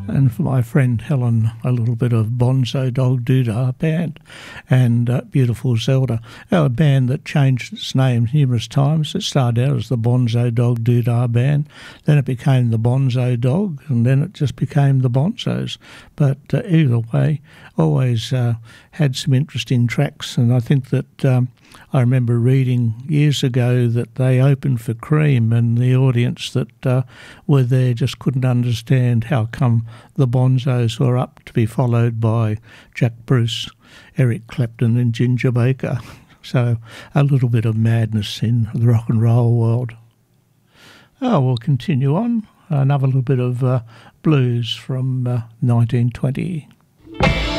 and for my friend Helen, a little bit of Bonzo Dog Doodah Band, and Beautiful Zelda, a band that changed its name numerous times. It started out as the Bonzo Dog Doodah Band, then it became the Bonzo Dog, and then it just became the Bonzos. But either way, always had some interesting tracks, and I think that I remember reading years ago that they opened for Cream, and the audience that were there just couldn't understand how come the Bonzos were up to be followed by Jack Bruce, Eric Clapton and Ginger Baker. So a little bit of madness in the rock and roll world. Oh, we'll continue on. Another little bit of blues from 1920.